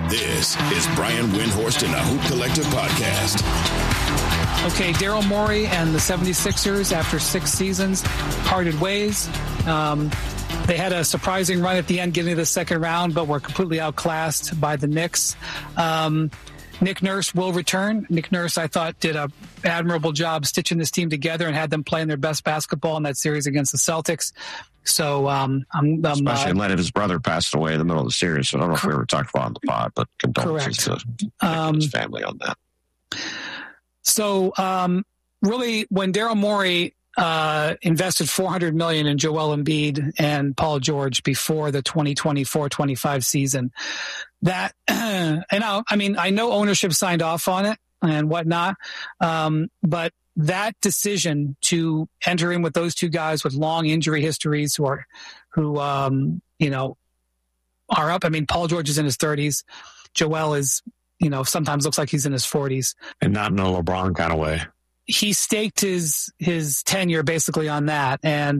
This is Brian Windhorst and the Hoop Collective podcast. Okay, Daryl Morey and the 76ers, after 6 seasons, parted ways. They had a surprising run at the end, getting to the second round, but were completely outclassed by the Knicks. Nick Nurse will return. Nick Nurse, I thought, did an admirable job stitching this team together and had them playing their best basketball in that series against the Celtics. So, especially in light of his brother passed away in the middle of the series. So I don't know if we ever talked about it on the pod, but condolences to his family on that. So, really, when Daryl Morey invested $400 million in Joel Embiid and Paul George before the 2024-25 season, that, and I know ownership signed off on it and whatnot, but that decision to enter in with those two guys with long injury histories who are up. I mean, Paul George is in his 30s. Joel is, sometimes looks like he's in his 40s. And not in a LeBron kind of way. He staked his tenure basically on that, and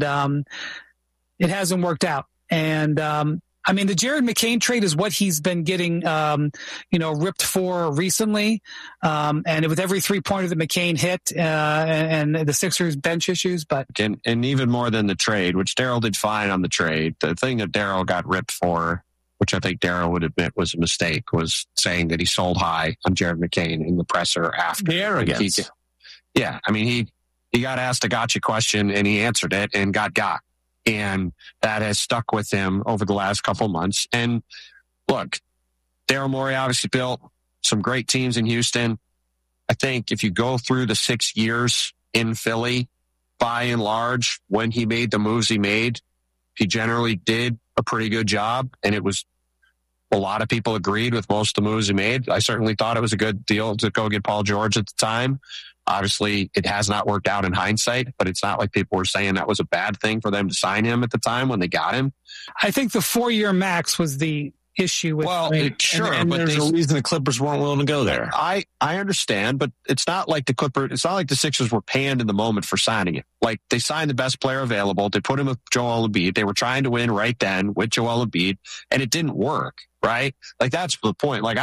it hasn't worked out. And the Jared McCain trade is what he's been getting, ripped for recently. And with every 3-pointer that McCain hit, and the Sixers bench issues, and even more than the trade, which Daryl did fine on the trade. The thing that Daryl got ripped for, which I think Daryl would admit was a mistake, was saying that he sold high on Jared McCain in the presser after. The arrogance. Yeah, he got asked a gotcha question and he answered it and got. And that has stuck with him over the last couple months. And look, Daryl Morey obviously built some great teams in Houston. I think if you go through the 6 years in Philly, by and large, when he made the moves he made, he generally did a pretty good job. And it was, a lot of people agreed with most of the moves he made. I certainly thought it was a good deal to go get Paul George at the time. Obviously, it has not worked out in hindsight, but it's not like people were saying that was a bad thing for them to sign him at the time when they got him. I think the 4-year max was the issue with. Well, sure, and but there's a reason the Clippers weren't willing to go there. I understand, but it's not like the Sixers were panned in the moment for signing him. Like, they signed the best player available. They put him with Joel Embiid. They were trying to win right then with Joel Embiid, and it didn't work, right? Like, that's the point. Like,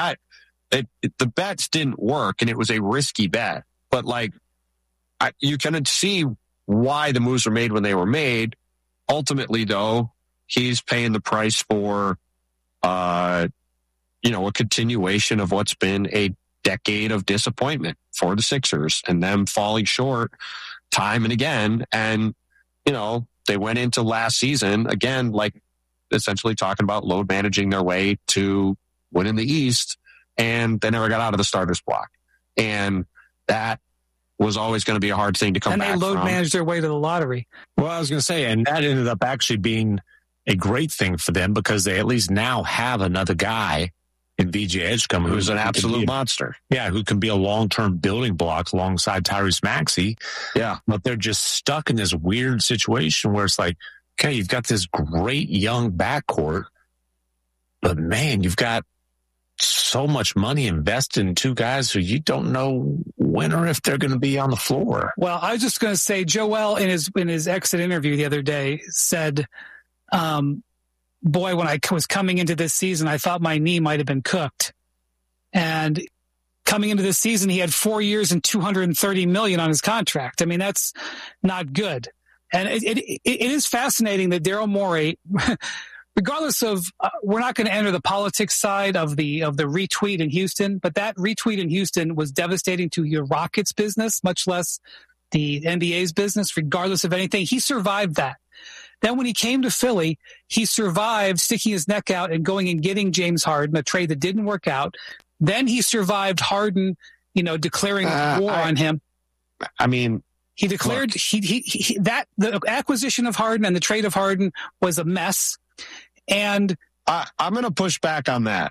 the bets didn't work, and it was a risky bet. But you can see why the moves were made when they were made. Ultimately, though, he's paying the price for, a continuation of what's been a decade of disappointment for the Sixers and them falling short time and again. And, they went into last season, again, essentially talking about load managing their way to winning the East, and they never got out of the starter's block. And that was always going to be a hard thing to come back from. And they load managed their way to the lottery. Well, I was going to say, and that ended up actually being a great thing for them because they at least now have another guy in VJ Edgecombe who's an absolute monster. Yeah, who can be a long-term building block alongside Tyrese Maxey. Yeah. But they're just stuck in this weird situation where it's like, okay, you've got this great young backcourt, but man, you've got so much money invested in two guys who you don't know when or if they're going to be on the floor. Well, I was just going to say, Joel in his exit interview the other day said, boy, when I was coming into this season, I thought my knee might have been cooked. And coming into this season, he had 4 years and $230 million on his contract. I mean, that's not good. And it is fascinating that Daryl Morey, regardless of, we're not going to enter the politics side of the retweet in Houston, but that retweet in Houston was devastating to your Rockets business, much less the NBA's business, regardless of anything. He survived that. Then when he came to Philly, he survived sticking his neck out and going and getting James Harden, a trade that didn't work out. Then he survived Harden, declaring war on him. I mean, he declared that the acquisition of Harden and the trade of Harden was a mess. And I'm going to push back on that.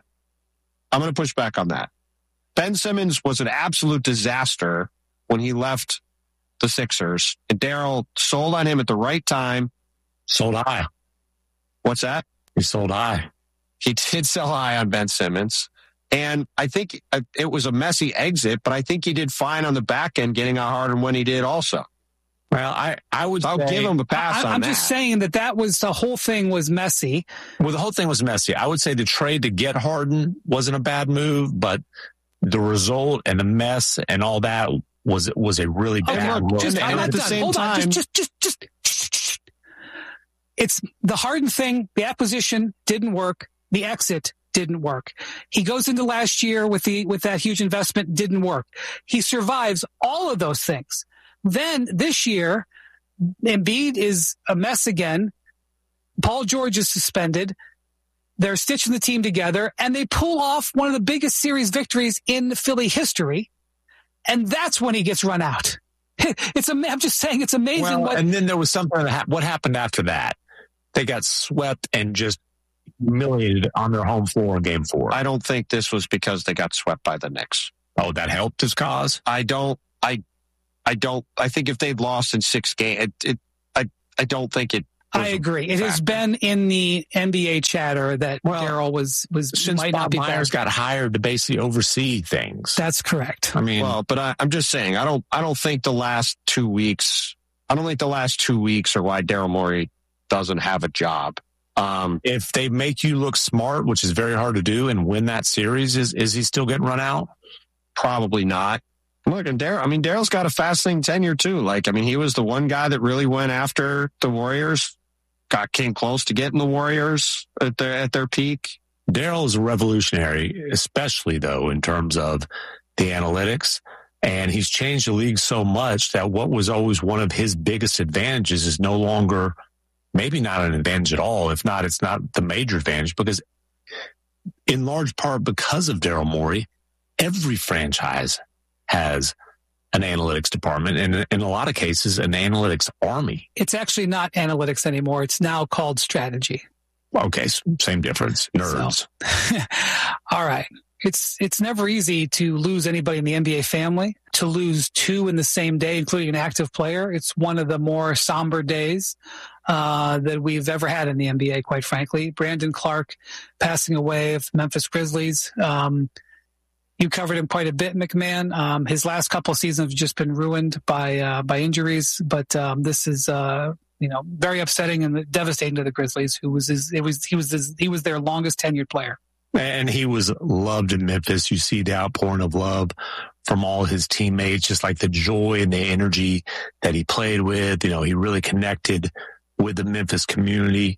Ben Simmons was an absolute disaster when he left the Sixers, and Daryl sold on him at the right time. Sold high. What's that? He sold high. He did sell high on Ben Simmons. And I think it was a messy exit, but I think he did fine on the back end getting out Harden when he did also. Well, I'll give him a pass on that. I'm just saying that the whole thing was messy. Well, the whole thing was messy. I would say the trade to get Harden wasn't a bad move, but the result and the mess and all that was a really bad move. It's the Harden thing. The acquisition didn't work. The exit didn't work. He goes into last year with that huge investment, didn't work. He survives all of those things. Then this year, Embiid is a mess again. Paul George is suspended. They're stitching the team together, and they pull off one of the biggest series victories in Philly history. And that's when he gets run out. I'm just saying it's amazing. Well, and then there was something what happened after that? They got swept and just humiliated on their home floor in Game 4. I don't think this was because they got swept by the Knicks. Oh, that helped his cause? I think if they'd lost in 6 games, I don't think it. I agree. It has been in the NBA chatter that Daryl was since might Bob not be Myers back. got hired to basically oversee things. That's correct. I mean, but I'm just saying, I don't think the last 2 weeks are why Daryl Morey doesn't have a job. If they make you look smart, which is very hard to do, and win that series, is he still getting run out? Probably not. Look, and Daryl's got a fascinating tenure too. He was the one guy that really went after the Warriors, came close to getting the Warriors at their peak. Daryl is a revolutionary, especially though in terms of the analytics, and he's changed the league so much that what was always one of his biggest advantages is no longer, maybe not an advantage at all. If not, it's not the major advantage, because in large part because of Daryl Morey, every franchise has an analytics department, and in a lot of cases, an analytics army. It's actually not analytics anymore. It's now called strategy. Okay, same difference. Nerds. So, all right. It's never easy to lose anybody in the NBA family. To lose 2 in the same day, including an active player, it's one of the more somber days that we've ever had in the NBA, quite frankly. Brandon Clark passing away of Memphis Grizzlies. You covered him quite a bit, McMahon. His last couple of seasons have just been ruined by injuries, but this is very upsetting and devastating to the Grizzlies, he was their longest tenured player. And he was loved in Memphis. You see the outpouring of love from all his teammates, just like the joy and the energy that he played with. He really connected with the Memphis community.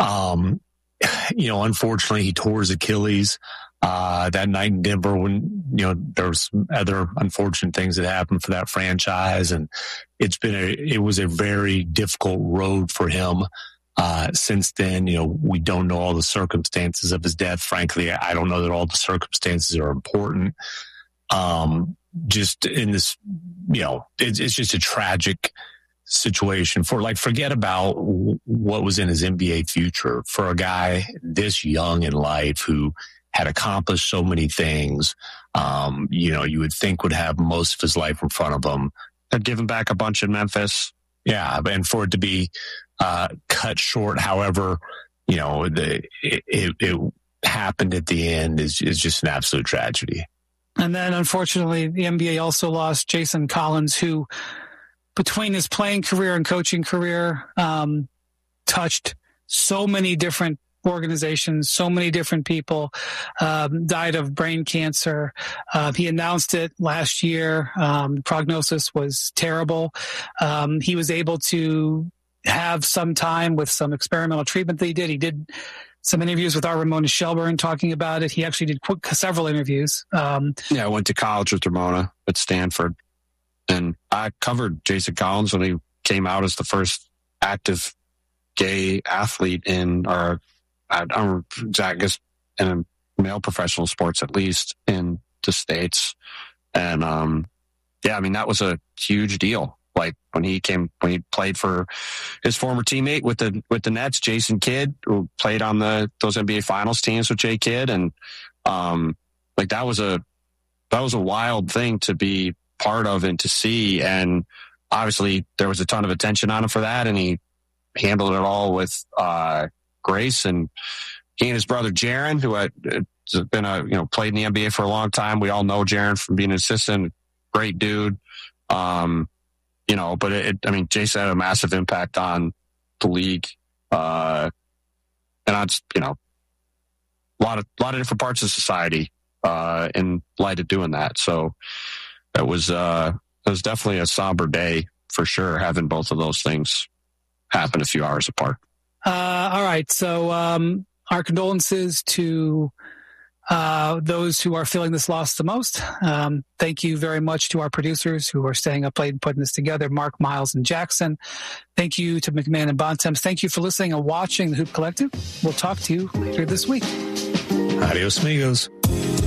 Unfortunately, he tore his Achilles that night in Denver when, there was other unfortunate things that happened for that franchise. And it was a very difficult road for him. Since then, we don't know all the circumstances of his death. Frankly, I don't know that all the circumstances are important. Just in this, it's just a tragic situation forget about what was in his NBA future for a guy this young in life who had accomplished so many things. You would think would have most of his life in front of him. Had given back a bunch in Memphis. Yeah. And for it to be, cut short. However, it happened at the end is just an absolute tragedy. And then unfortunately, the NBA also lost Jason Collins, who between his playing career and coaching career, touched so many different organizations, so many different people, died of brain cancer. He announced it last year. Prognosis was terrible. He was able to have some time with some experimental treatment that he did. He did some interviews with our Ramona Shelburne talking about it. He actually did several interviews. I went to college with Ramona at Stanford, and I covered Jason Collins when he came out as the first active gay athlete in in male professional sports, at least in the States. And, that was a huge deal. Like when he played for his former teammate with the Nets, Jason Kidd, who played on those NBA Finals teams with Jay Kidd, and that was a wild thing to be part of and to see. And obviously there was a ton of attention on him for that, and he handled it all with grace. And he and his brother Jaren, who had been played in the NBA for a long time, we all know Jaren from being an assistant, great dude. but Jason had a massive impact on the league, and on, a lot of different parts of society, in light of doing that. So it was definitely a somber day for sure, having both of those things happen a few hours apart. All right. So, our condolences to those who are feeling this loss the most. Thank you very much to our producers who are staying up late and putting this together, Mark, Miles, and Jackson. Thank you to McMahon and Bontemps. Thank you for listening and watching the Hoop Collective. We'll talk to you later this week. Adios, amigos.